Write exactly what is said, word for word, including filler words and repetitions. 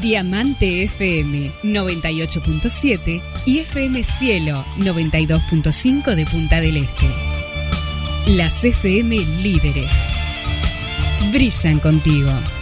Diamante F M noventa y ocho punto siete y F M Cielo noventa y dos punto cinco de Punta del Este. Las F M líderes brillan contigo.